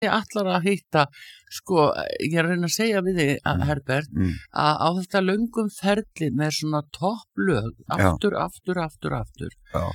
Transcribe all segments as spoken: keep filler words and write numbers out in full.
ég ætlar að hitta, sko, ég er að reyna að segja við þig, mm. Herbert, mm. að á þetta löngum ferli með svona topplög, aftur, Já. aftur, aftur, aftur,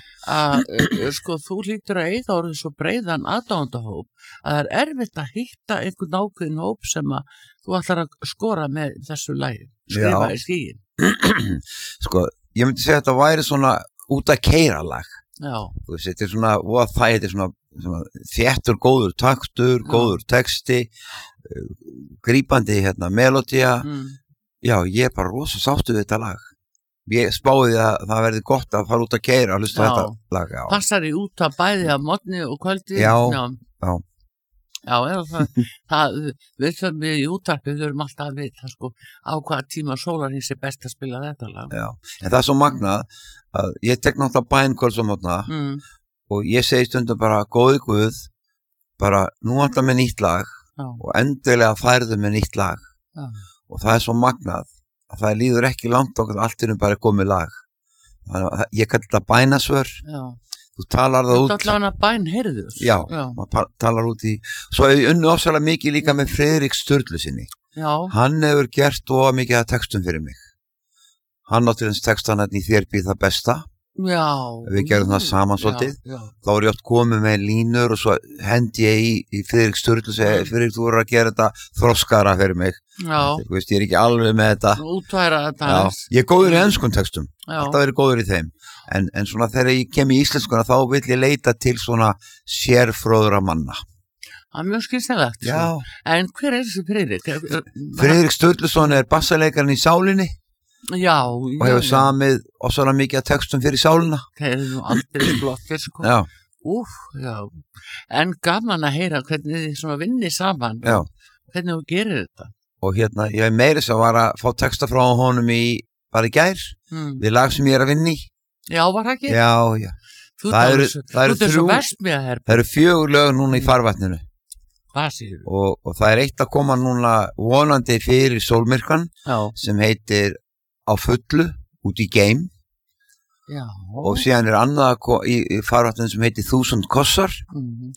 að, sko, þú hlýtur að eiga orðið svo breiðan aðdáendahóp, að það er erfitt að hitta einhvern ákveðin hóp sem að þú ætlar að skora með þessu lagi, skrifa í skíin. Sko, ég myndi segja að þetta væri svona út að keyra lag. Já. Þú veist, þetta er svona, og það er svona, svona þéttur, góður taktur, Já. Góður texti, uh, grípandi hérna, melodía. Mm. Já, ég er bara rosa sáttu við þetta lag. Ég spáði að það verði gott að fara út að keyra að hlusta Já. Þetta lag. Já. Passar í út að bæði að morgni og kvöldi. Já, já. já. Já, það, það, við þurfum við í útvarpi, við þurfum alltaf að vita, sko, á hvaða tíma sólarhings er best að spila þetta lag. Já, en það er svo magnað að ég tek náttúrulega bænkvölds á mótna mm. og ég segi stundum bara, góði Guð, bara nú alltaf með nýtt lag Já. Og endilega færðu með nýtt lag Já. Og það er svo magnað að það líður ekki langt okkur allt er bara komið lag. Þannig að ég kalli þetta bænasvör. Já. Þú talar það út. Þú talar hana bæn heyrðus. Já, Já. maður talar út í. Svo hefur ég unni ofsalega mikið líka með Friðrik Sturlu sinni. Já. Hann hefur gert og mikið að textum fyrir mig. Hann átti þess textan í Þér býð það besta. Já. Við gerum það saman svolítið. Já, já. Þá er ég oft komið með línur og svo hendi ég í, í Friðrik Sturlu og segi, Friðrik, þú voru að gera þetta þroskara fyrir mig. Já. Þú veist, ég er ekki alveg með þetta. Útværa þetta. Já, ég er góður í enskum textum. Já. Alltaf verið góður í þeim. En, en svona þegar ég kem í íslenskuna þá vil ég leita til svona sérfróðra manna. Það er mjög skynselegt. Já. En hver er þessi Friðrik? Friðrik Sturluson er bassalekarinn í Sálinni. Já. Og hefur samið ofsalega mikið að textum fyrir Sálina. Það er nú aldrei flottir, sko. Já. Úf, já. En gaman að heyra hvernig þið svona vinni saman. Já. Hvernig þú gerir þetta. Og hérna, ég hef meiri sem var að fá texta frá honum í, bara í gær, mm. við lag sem ég er að vinna í. Já, var það ekki? Já, já. Þú það eru, þessu, það eru þú þessu vestmiða her. Það eru fjögur lög núna í farvatninu. Hvað séu? Og, og það er eitt að koma núna vonandi fyrir sólmyrkvan sem heitir Á fullu, út í game. Já. Og síðan er annað í, í farvatninu sem heitir Þúsund kossar. Mm.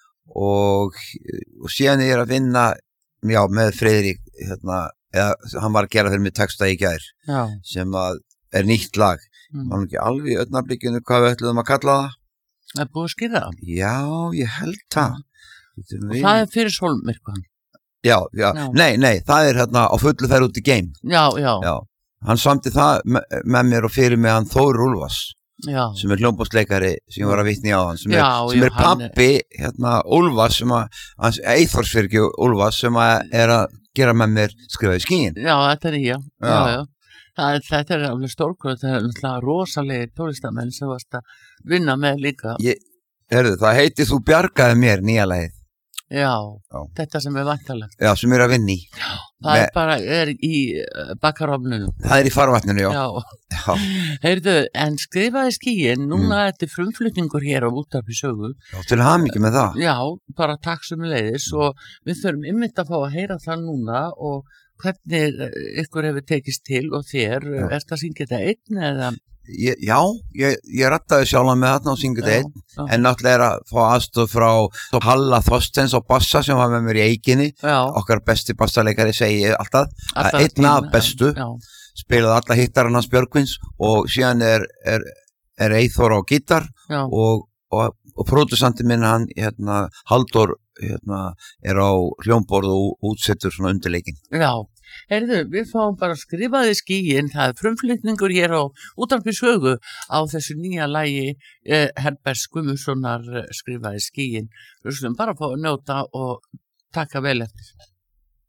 Og, og síðan er ég að vinna já, með Friðrik, hérna, eða, hann var að gera fyrir mig texta í gær. Já. Sem að er nýtt lag. Mm. Það var ekki alveg í augnablikinu hvað við ætluðum að kalla það. Það er búið að skýra það? Já, ég held það. Og við... það er fyrir sólmyrkvan? Já, já, já, nei, nei, það er hérna á fullu fer út í game. Já, já. Já, hann samti það me með mér og fyrir mig hann Þór Úlfars. Já. Sem er hljómborðsleikari sem ég var að vitni á hann. Sem já, er, sem já, er pappi, er... hérna, Úlfars, sem að, hans Eyþórsfyrki Úlfars sem að er að gera með mér skrifa í skíin. Já, þetta er ég, já, já. já. Það, þetta er alveg stórkvöld, þetta er náttúrulega rosalegir tólistamenn sem varst að vinna með líka. Ég, herðu, það heiti Þú bjargaði mér nýja lagið. Já, já, þetta sem er vantalegt. Já, sem er að vinni. Já, það Me... er bara, er í uh, bakkarofninu. Það er í farvatninu, já. Já. já. Heyrðu, en skrifaði skíin, núna mm. þetta er frumflutningur hér á Útvarpi Sögu. Já, til hamingju með það. Já, bara takk sem leiðis og við þurfum ymmit að fá að heyra það núna og hvernig ykkur hefur tekist til og þér, já. Er það að syngja þetta einn eða? Ég, já, ég, ég rattaði sjálf með þarna og syngja þetta einn, já. En náttúrulega er að fá aðstoð frá Halla Þorstens og Bassa sem var með mér í Eikinni, já. Okkar besti bassaleikari segi alltaf, alltaf einn af bestu, já. Spilaði alla hittarinn hans Björgvins og síðan er, er, er Eyþór á gítar og, og, og pródusanti minn hann, hérna, Halldór, hérna, er á hljómborð og útsettur svona undirleikin. Já, heyrðu, við fáum bara skrifaði skíin, það er frumflutningur hér á Útvarpi Sögu á þessu nýja lagi eh, Herbert Guðmundssonar skrifaði skíin. Við slum bara fá að njóta og taka vel eftir.